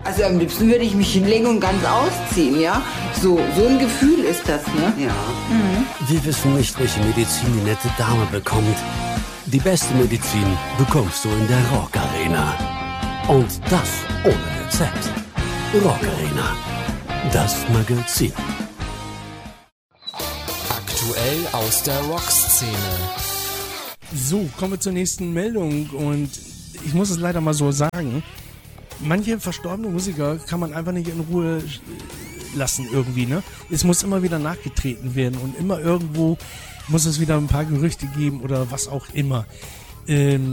Also am liebsten würde ich mich hinlegen und ganz ausziehen, ja? So ein Gefühl ist das, ne? Ja. Wir wissen nicht, welche Medizin die nette Dame bekommt. Die beste Medizin bekommst du in der Rock Arena. Und das ohne Rezept. Rock Arena. Das Magazin. Aktuell aus der Rockszene. So, kommen wir zur nächsten Meldung und ich muss es leider mal so sagen, manche verstorbene Musiker kann man einfach nicht in Ruhe lassen irgendwie, ne? Es muss immer wieder nachgetreten werden und immer irgendwo muss es wieder ein paar Gerüchte geben oder was auch immer.